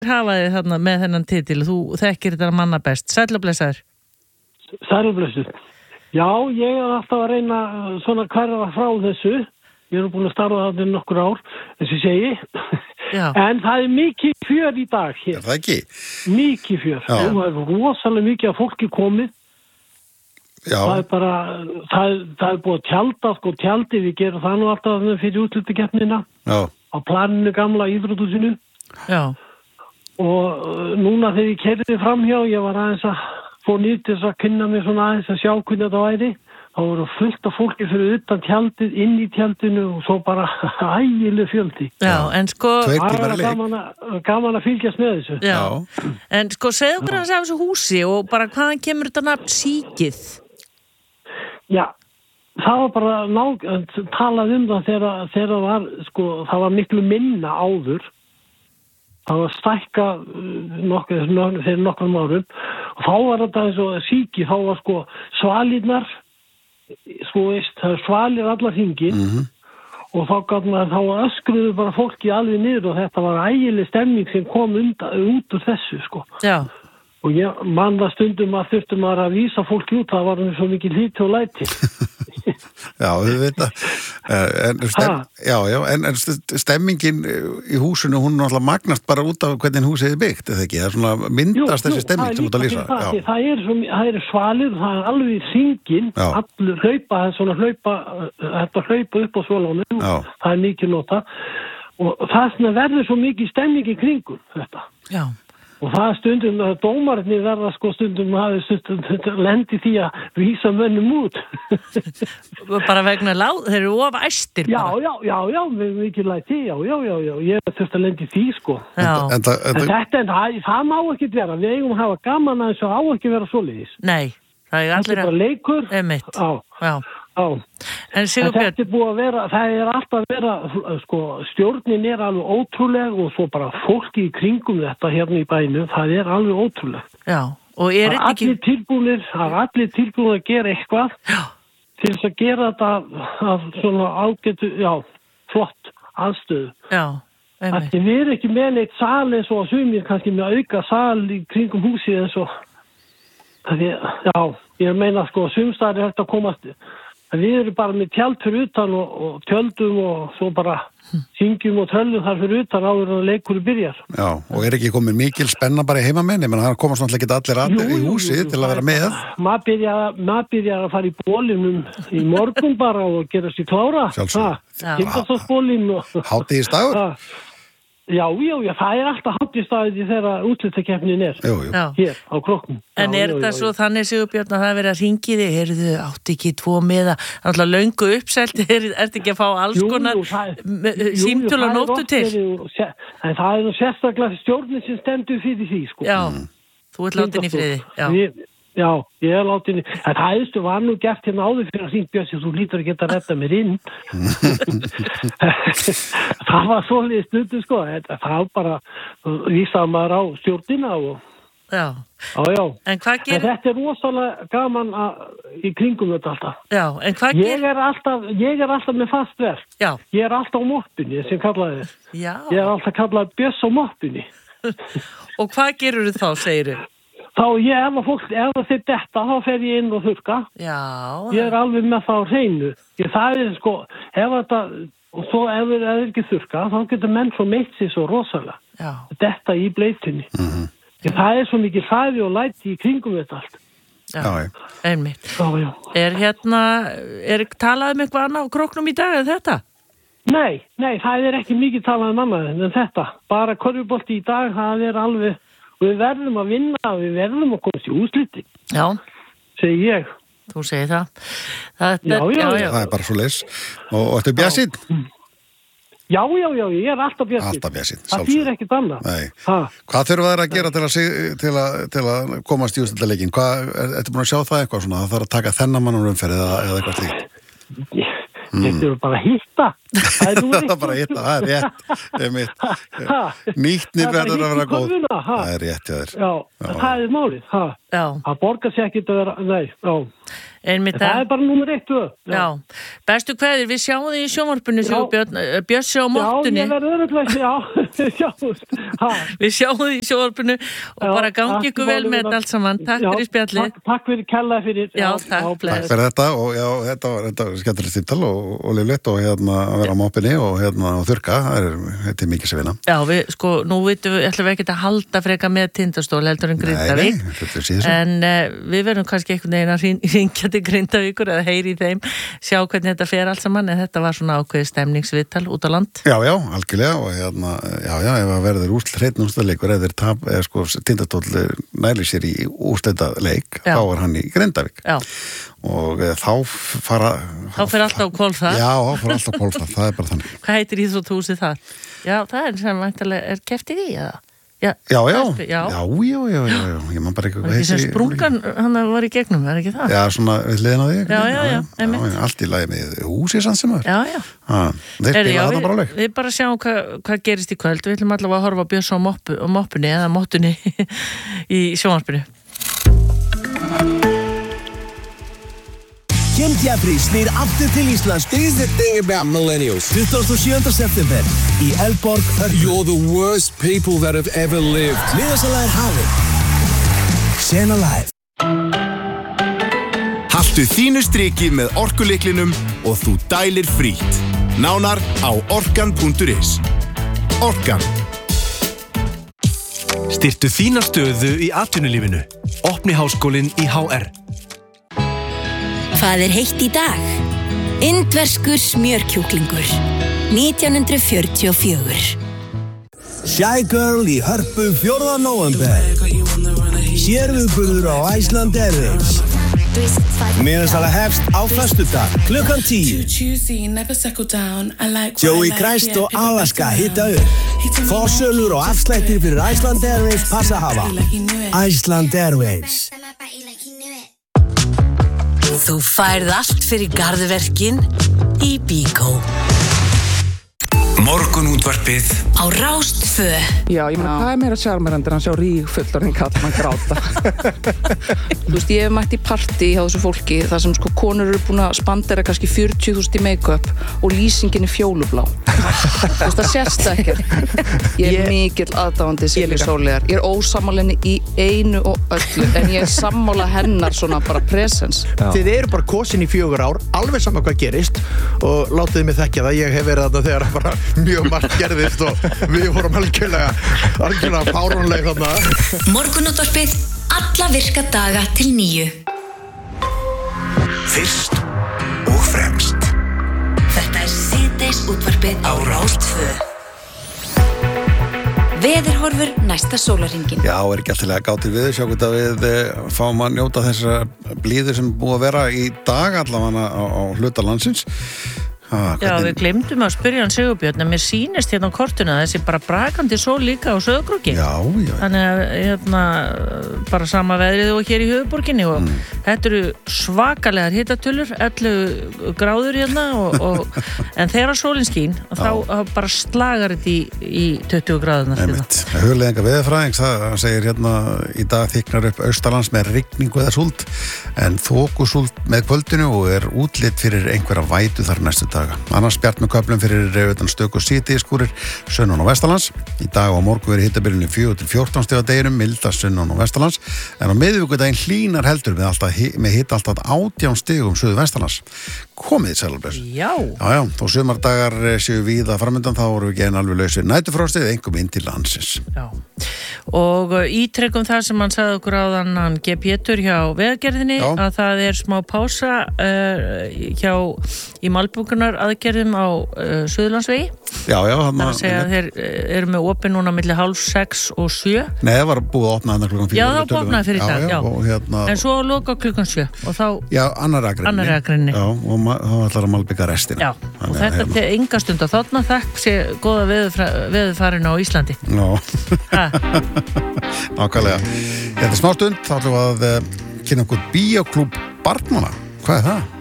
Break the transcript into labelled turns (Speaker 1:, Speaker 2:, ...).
Speaker 1: hafa þið þarna með þennan titil, þú þekkir þetta manna best. Sæll og blessaður.
Speaker 2: Sæll og blessaður. Já, ég er alltaf að reyna svona hverfa frá þessu. Ég er búin að starfa þarna nokkur ár, eins og segi.
Speaker 1: Já.
Speaker 2: En það er mikið fjör í dag hér.
Speaker 3: Er það ekki?
Speaker 2: Mikið fjör. Það er rosalega mikið að fólki komið.
Speaker 3: Já.
Speaker 2: Það er bara, það er búið að tjalda, sko, tjaldi, við gerum það nú alltaf fyrir útlutakeppnina.
Speaker 3: Já.
Speaker 2: Á planinu gamla íþróttúsinu.
Speaker 1: Já.
Speaker 2: Og núna þegar ég keyrði framhjá, ég var aðeins að fór nýtt þess að kynna mig svona aðeins að sjá hvernig þetta væri. Þá voru fullt af fólki fyrir utan tjaldið, inn í tjaldinu og svo bara ægileg fjöldi.
Speaker 1: Já, en sko...
Speaker 2: Það var gaman að fylgjast með þessu.
Speaker 1: Já. En sko, segðu okkur hans af þessu húsi og bara hvaðan kemur þetta nafn Síkið? Já,
Speaker 2: það var bara talað það þegar var, sko, það var miklu minna áður. Það var stækka fyrir nokkrum árum og þá var þetta eins og Síki, þá var sko svalirnar, sko veist, það er svalir allar hringin og þá öskruðu bara fólki alveg niður og þetta var ægileg stemning sem kom út úr þessu, sko. Já. Og ég man það stundum að þurftum að vísa fólki út, það var svo mikið hlíti og læti.
Speaker 3: Já, við veit en stemmingin í húsinu, hún náttúrulega magnast bara út af hvernig húsið er byggt, eða ekki? Það er svona myndast þessi stemming sem út að lýsa.
Speaker 2: Það er svalir, það er alveg hringin, allur hlaupa, þetta hlaupa upp á svalunum, það er mikið nota og það verður svo mikið stemming í kringum þetta. Já. Og það stundum að dómarnir verða sko stundum lendi því að vísa mönnum út.
Speaker 1: Bara vegna þeir eru of æstir bara.
Speaker 2: Já, mikið læti, já, ég þurfti að lendi því sko. En það má ekki vera, við eigum að hafa gaman að þessu á ekki vera svoleiðis.
Speaker 1: Nei, það er allir
Speaker 2: bara leikur.
Speaker 1: Einmitt, já.
Speaker 2: En þetta er búið að vera, það er alltaf að vera, sko, stjórnin er alveg ótrúleg og svo bara fólki í kringum þetta hérna í bænum, það er alveg ótrúleg.
Speaker 1: Já, og er þetta ekki...
Speaker 2: Það er allir tilbúinir að gera eitthvað til þess að gera þetta af svona ágætu, flott aðstöðu. Já, einmitt. Við erum ekki með neitt sal eins og sumir kannski með auka sal í kringum húsið eins og, ég meina sko, sumstaðar er hægt að komast... Við erum bara með tjald fyrir utan og tjöldum og svo bara syngjum og töljum þar fyrir utan áður en leikur byrjar.
Speaker 3: Já, og er ekki komin mikil spenna bara í heimamenni, menn það komast náttúrulega ekki allir í húsið til að vera með.
Speaker 2: Maður byrjar að fara í bólinum í morgun bara og gera sér klára.
Speaker 3: Sjálfsög. Hátíðisdagur?
Speaker 2: Já, það er alltaf hátíðisdagur þegar útlitakeppnin er hér á Króknum.
Speaker 1: En er þetta svo þannig Sigurbjörn að það verið að hringi þig, heyrðu, átti ekki 2 miða, alltaf löngu uppselt, ertu ekki að fá alls konar símtöl og nóttu til?
Speaker 2: En það er nú sérstaklega stjórnin sem stendur fyrir því, sko.
Speaker 1: Já, þú ert látin í friði,
Speaker 2: Já, ég er látin í... Það æðstu var nú gert hérna áður fyrir að hringt Bjössi, þú lítur að geta að redda mér inn. Það var svolítið stundu, sko. Það var bara vísaði maður á stjórnina og... Já.
Speaker 1: En hvað gerir...
Speaker 2: En þetta er rosalega gaman í kringum þetta alltaf.
Speaker 1: Já, en hvað gerir...
Speaker 2: Ég er alltaf með fast verk. Já. Ég er alltaf á moppinni, sem kallaði þess. Já. Ég er alltaf kallað Bjöss á moppinni.
Speaker 1: Og hvað gerur þú þá, segir þau?
Speaker 2: Þá ef þeir detta, þá fer ég inn og þurrka. Já. Ég er alveg með það á hreinu. Það er sko, og svo ef þeir ekki þurrka, þá getur menn svo meitt sér svo rosalega. Já. Detta í bleitinni. Það er svo mikið hræði og læti í kringum þetta allt.
Speaker 1: Já, einmitt. Já. Er talað um eitthvað annað á Króknum í dag en þetta?
Speaker 2: Nei, það er ekki mikið talað um annað en þetta. Bara körfubolti í dag, það er alveg... Við verðum að vinna, við verðum að komast í úrslitin. Já. Segir ég.
Speaker 1: Þú segir það.
Speaker 2: Já.
Speaker 3: Það er bara svo leys. Og ertu bjassinn?
Speaker 2: Já, ég er alltaf bjassinn.
Speaker 3: Alltaf bjassinn,
Speaker 2: sjálfsög. Það þýðir ekkert annað.
Speaker 3: Nei. Hvað þurfa þær að gera til að komast í úrslitaleikin? Ertu búin að sjá það eitthvað svona? Það þarf að taka þennan mann umferð eða eitthvað slíkt?
Speaker 2: Þetta eru bara að hitta.
Speaker 3: Það er bara að hitta, það er rétt. Það er mitt. Nýtnir verður að vera góð. Það er rétt,
Speaker 2: Já, það er málið. Það borgar sér ekki að vera, það er bara númer 1.
Speaker 1: Já, bestu kveðir, við sjáum þig í sjónvarpinu, Bjössi á mottunni.
Speaker 2: Já, ég verður örugglega,
Speaker 1: Við sjáum því í sjónvarpinu og bara gangi ykkur vel með þetta allt saman. Takk fyrir spjallið.
Speaker 2: Takk fyrir kærlega fyrir.
Speaker 1: Já, takk
Speaker 3: fyrir þetta og já, þetta var skemmtilegt símtal og líflegt og hérna að vera á moppinni og hérna á þurrka, þetta mikið sem vinna.
Speaker 1: Já, við, sko, nú vitum við, ætlum við ekki að halda freka með Tindastól heldur en Grindavík. En við verðum kannski einhvern veginn að hringja til Grindavíkur eða heyri í þeim, sjá hvernig þetta fer allt saman, en þetta var svona ákveðið stemningsviðtal út á land.
Speaker 3: Já, algjörlega og hérna, já, ef að verður hreinn úrslitaleikur eða sko Tindastól nælir sér í úrslitaleik, þá er hann í Grindavík.
Speaker 1: Já.
Speaker 3: Og þá fer
Speaker 1: alltaf á hvolf
Speaker 3: Já, þá fer alltaf á hvolf það er bara þannig.
Speaker 1: Hvað heitir íþróttahúsið þar? Já, það er sem væntanlega keppt í því, eða?
Speaker 3: Já, ég man bara ekki
Speaker 1: hvað heitir. Sem sprungan, hann var í gegnum, er ekki það?
Speaker 3: Já, svona við hliðina á því.
Speaker 1: Já,
Speaker 3: allt í lagi með húsið sann sem var.
Speaker 1: Já.
Speaker 3: Þeir spila þetta bara leik.
Speaker 1: Við bara sjáum hvað gerist í kvöld. Við ætlum allavega að horfa á Björns á moppunni eða mottunni í sjónvarpinu.
Speaker 4: Kim Jeffrey snýr aftur til Íslands.
Speaker 5: This is the thing about millennials.
Speaker 4: 27. september í Elborg Hörpu.
Speaker 5: You're the worst people that have ever lived.
Speaker 4: Miðasalega hafið. Sena live.
Speaker 6: Haltu þínu striki með orkulyklinum og þú dælir frítt. Nánar á orkan.is. Orkan.
Speaker 7: Styrktu þína stöðu í atvinnulífinu. Opni háskólinn í HR.
Speaker 8: Hvað er heitt í dag? Indverskur smjörkjúklingur 1944.
Speaker 4: Shy Girl í Hörpu 4. nóvember. Sérviðburður á Iceland Airways. Miðasala hefst á föstudag klukkan 10. Joey Christ og Alaska hitta upp. Forsölur og afslættir fyrir Iceland Airways passa hafa. Iceland Airways.
Speaker 8: Þú færð allt fyrir garðverkin í Bíkó.
Speaker 6: Morgunútvarpið
Speaker 8: á Rás 2.
Speaker 9: Já, ég meina, hvað er meira sjarmerandi en að sjá ríg fullorðinn karlmann gráta? Þú veist, ég hef mætt í partí hjá þessu fólki þar sem sko konur eru búin að spandera kannski 40.000 í make-up og lýsingin er fjólublá. Þú veist, það sérst ekkert. Ég er mikill aðdáandi Silju Sóleyjar. Ég er ósammála í einu og öllu, en ég er sammála hennar svona bara presence.
Speaker 10: Þið eru bara kosin í 4 ár, alveg sama hvað gerist og látiði mig þekkja það. Ég hef verið þarna þegar bara mjög margt gerðist og við vorum algjörlega fáránlega þarna.
Speaker 8: Morgunútvarpið alla virka daga til 9.
Speaker 6: Fyrst og fremst.
Speaker 8: Þetta er síðdeis útvarpið á Rás 2. Veðurhorfur næsta sólarhringin.
Speaker 3: Já, er ekki alltaf gátir við, sjá hvort að við fáum að njóta þessar blíður sem búið að vera í dag allavega á hluta landsins.
Speaker 1: Já, við glemdum að spyrja hann Sigurbjörn en mér sýnist hérna á kortinu að þessi bara brakandi sól líka á Sauðárkróki.
Speaker 3: Já.
Speaker 1: Þannig að hérna bara sama veðrið og hér í höfuðborginni og þetta eru svakalegar hitatölur, 11 gráður hérna en þegar sólin skín þá bara slagar þetta í 20 gráðunar.
Speaker 3: Hugleiðingar veðurfræðings, það segir hérna í dag þykknar upp austalands með rigningu eða súld en þokusúld með kvöldinu og er útlit fyrir einhverja vætu þar næstu dag. Annars bjart með köflum fyrir utan stöku síðdegiskúrir sunnan og vestanlands. Í dag og á morgun verið hitabylunni 4 til 14 stiga deginum, mildast sunnan og vestanlands. En á miðvikudaginn hlýnar heldur með hita alltaf 18 stigum suðvestanlands. Komið sælbless.
Speaker 1: Já,
Speaker 3: þó sumardagar séu víða framöndan þá voru við ekki alveg lausir næturfrostið, einhver inn til landsins.
Speaker 1: Já. Og ítrekkum það sem hann sagði okkur áðan hann G. Pétur hjá Vegagerðinni að það er smá pása í malbúkunar aðgerðum á Suðurlandsvegi.
Speaker 3: Já.
Speaker 1: Það að segja að þeir eru með opið núna milli 5:30 og 7.
Speaker 3: Nei, það var búið að opna hann klukkan 4.
Speaker 1: Já, það var opnað fyrir dag,
Speaker 3: já.
Speaker 1: En svo loka klukkan 7 og þá...
Speaker 3: Já, annar akrinni. Já, og þá ætlar að malbygga restina.
Speaker 1: Já, og þetta er enga stund og þarna þekk sé góða veðurfarinu á Íslandi.
Speaker 3: Já. Nákvæmlega. Þetta er smá stund, þá ætlum við að kynna okkur bíóklúbb barnanna. Hvað er það?